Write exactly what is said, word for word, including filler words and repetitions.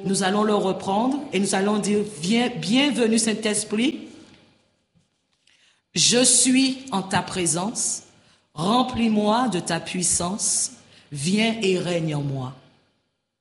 nous allons le reprendre et nous allons dire, viens, bienvenue Saint-Esprit, je suis en ta présence, remplis-moi de ta puissance, viens et règne en moi.